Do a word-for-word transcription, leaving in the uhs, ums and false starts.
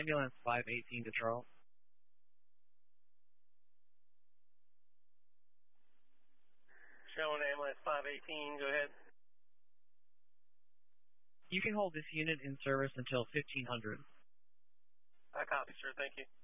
ambulance five eighteen to Charles. Showing ambulance five eighteen, go ahead. You can hold this unit in service until fifteen hundred. I copy, sir. Thank you.